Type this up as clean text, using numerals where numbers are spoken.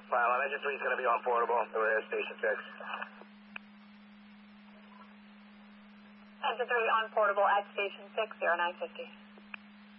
Pylon, Engine 3 is going to be on portable. We're at Station 6. Engine 3 on portable at Station 6, 0950.